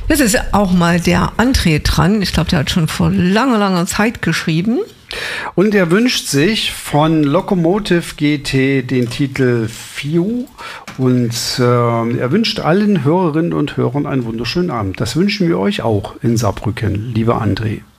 Jetzt ist auch mal der André dran. Ich glaube, der hat schon vor langer Zeit geschrieben. Und er wünscht sich von Locomotive GT den Titel Fiu und er wünscht allen Hörerinnen und Hörern einen wunderschönen Abend. Das wünschen wir euch auch in Saarbrücken, lieber André.